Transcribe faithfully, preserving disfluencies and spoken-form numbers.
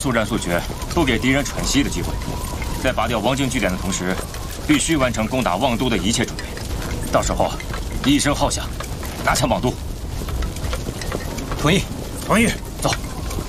速战速决，不给敌人喘息的机会。在拔掉王京据点的同时，必须完成攻打望都的一切准备。到时候，一声号响，拿下望都。 同意， 同意， 走。